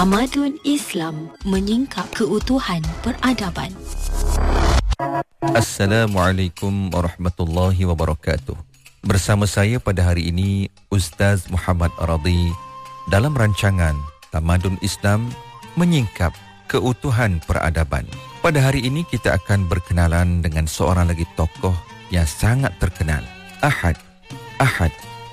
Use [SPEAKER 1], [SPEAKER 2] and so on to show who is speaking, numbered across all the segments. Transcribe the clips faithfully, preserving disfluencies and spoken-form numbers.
[SPEAKER 1] Tamadun Islam menyingkap keutuhan peradaban.
[SPEAKER 2] Assalamualaikum warahmatullahi wabarakatuh. Bersama saya pada hari ini Ustaz Muhammad Aradi dalam rancangan Tamadun Islam menyingkap keutuhan peradaban. Pada hari ini kita akan berkenalan dengan seorang lagi tokoh yang sangat terkenal, Ahad. Ahad.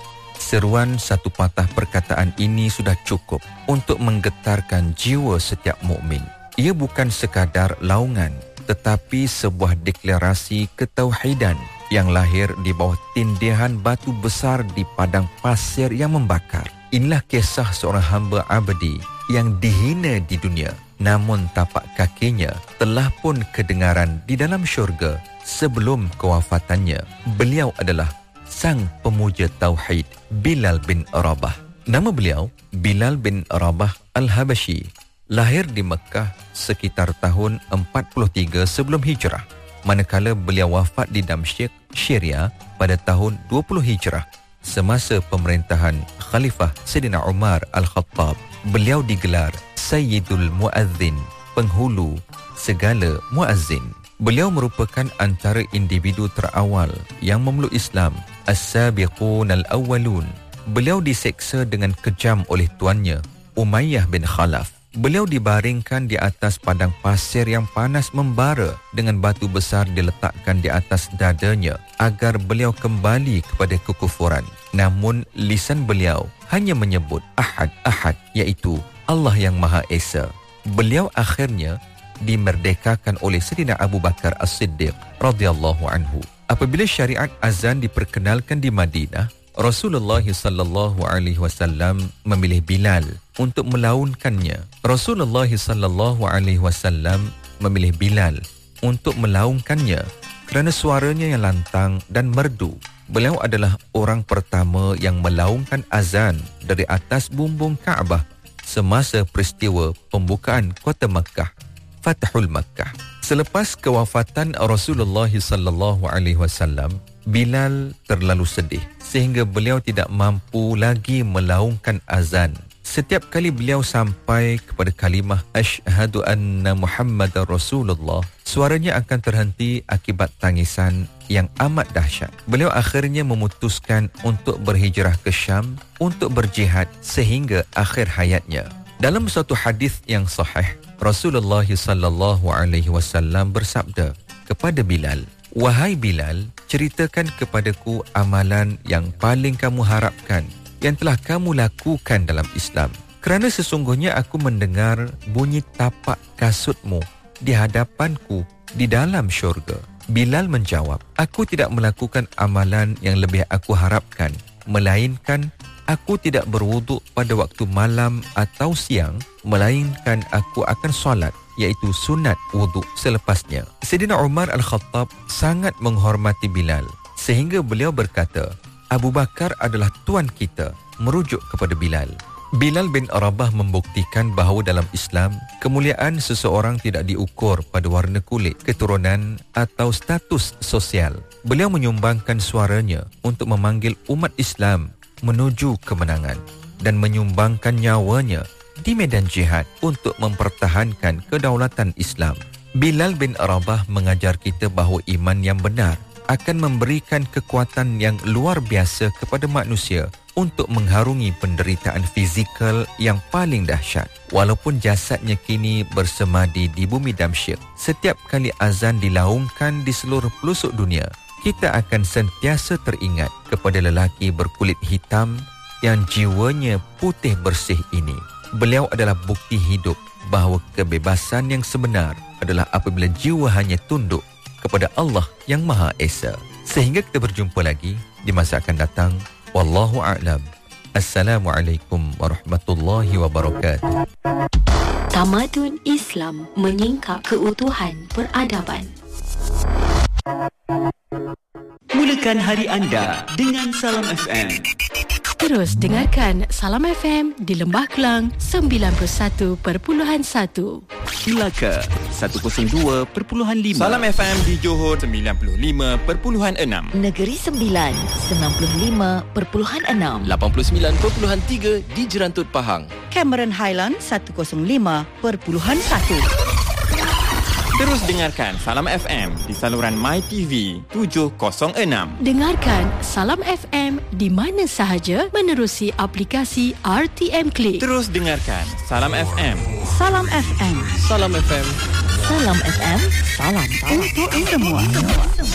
[SPEAKER 2] Seruan satu patah perkataan ini sudah cukup untuk menggetarkan jiwa setiap mukmin. Ia bukan sekadar laungan, tetapi sebuah deklarasi ketauhidan yang lahir di bawah tindihan batu besar di padang pasir yang membakar. Inilah kisah seorang hamba abdi yang dihina di dunia, namun tapak kakinya telah pun kedengaran di dalam syurga sebelum kewafatannya. Beliau adalah sang pemuja tauhid, Bilal bin Rabah. Nama beliau Bilal bin Rabah Al-Habashi. Lahir di Mekah sekitar tahun empat puluh tiga sebelum hijrah, manakala beliau wafat di Damsyik, Syria pada tahun dua puluh hijrah. Semasa pemerintahan Khalifah Sayyidina Umar Al-Khattab, beliau digelar Sayyidul Muazzin, penghulu segala muazzin. Beliau merupakan antara individu terawal yang memeluk Islam, As-Sabiqun Al-Awwalun. Beliau diseksa dengan kejam oleh tuannya, Umayyah bin Khalaf. Beliau dibaringkan di atas padang pasir yang panas membara dengan batu besar diletakkan di atas dadanya agar beliau kembali kepada kekufuran. Namun lisan beliau hanya menyebut Ahad, Ahad, iaitu Allah yang Maha Esa. Beliau akhirnya dimerdekakan oleh Sayyidina Abu Bakar As-Siddiq radhiyallahu anhu. Apabila syariat azan diperkenalkan di Madinah, Rasulullah sallallahu alaihi wasallam memilih Bilal untuk melaunkannya. Rasulullah sallallahu alaihi wasallam memilih Bilal untuk melaungkannya kerana suaranya yang lantang dan merdu. Beliau adalah orang pertama yang melaungkan azan dari atas bumbung Kaabah semasa peristiwa pembukaan kota Makkah, Fathul Makkah. Selepas kewafatan Rasulullah sallallahu alaihi wasallam, Bilal terlalu sedih sehingga beliau tidak mampu lagi melaungkan azan. Setiap kali beliau sampai kepada kalimah Asyhadu anna Muhammadar Rasulullah, suaranya akan terhenti akibat tangisan yang amat dahsyat. Beliau akhirnya memutuskan untuk berhijrah ke Syam untuk berjihad sehingga akhir hayatnya. Dalam satu hadis yang sahih, Rasulullah sallallahu alaihi wasallam bersabda kepada Bilal, "Wahai Bilal, ceritakan kepadaku amalan yang paling kamu harapkan yang telah kamu lakukan dalam Islam. Kerana sesungguhnya aku mendengar bunyi tapak kasutmu di hadapanku di dalam syurga." Bilal menjawab, "Aku tidak melakukan amalan yang lebih aku harapkan, melainkan aku tidak berwuduk pada waktu malam atau siang, melainkan aku akan solat, iaitu sunat wuduk selepasnya." Sayyidina Umar Al-Khattab sangat menghormati Bilal sehingga beliau berkata, "Abu Bakar adalah tuan kita," merujuk kepada Bilal. Bilal bin Rabah membuktikan bahawa dalam Islam, kemuliaan seseorang tidak diukur pada warna kulit, keturunan atau status sosial. Beliau menyumbangkan suaranya untuk memanggil umat Islam menuju kemenangan dan menyumbangkan nyawanya di medan jihad untuk mempertahankan kedaulatan Islam. Bilal bin Rabah mengajar kita bahawa iman yang benar akan memberikan kekuatan yang luar biasa kepada manusia untuk mengharungi penderitaan fizikal yang paling dahsyat. Walaupun jasadnya kini bersemadi di bumi Damsyik, setiap kali azan dilaungkan di seluruh pelosok dunia, kita akan sentiasa teringat kepada lelaki berkulit hitam yang jiwanya putih bersih ini. Beliau adalah bukti hidup bahawa kebebasan yang sebenar adalah apabila jiwa hanya tunduk kepada Allah yang Maha Esa. Sehingga kita berjumpa lagi di masa akan datang. Wallahu a'lam. Assalamualaikum warahmatullahi wabarakatuh.
[SPEAKER 1] Tamadun Islam menyingkap keutuhan peradaban.
[SPEAKER 3] Mulakan hari anda dengan Salam F M.
[SPEAKER 1] Terus dengarkan Salam F M di Lembah Kelang sembilan puluh satu perpuluhan satu.
[SPEAKER 3] Melaka seratus dua perpuluhan lima. Salam F M di Johor sembilan puluh lima perpuluhan enam.
[SPEAKER 4] Negeri Sembilan sembilan puluh lima perpuluhan enam.
[SPEAKER 5] lapan puluh sembilan perpuluhan tiga di Jerantut Pahang.
[SPEAKER 6] Cameron Highland seratus lima perpuluhan satu.
[SPEAKER 3] Terus dengarkan Salam F M di saluran MyTV tujuh kosong enam.
[SPEAKER 1] Dengarkan Salam F M di mana sahaja menerusi aplikasi R T M Click.
[SPEAKER 3] Terus dengarkan Salam F M.
[SPEAKER 6] Salam F M.
[SPEAKER 5] Salam F M.
[SPEAKER 4] Salam F M. Salam untuk semua.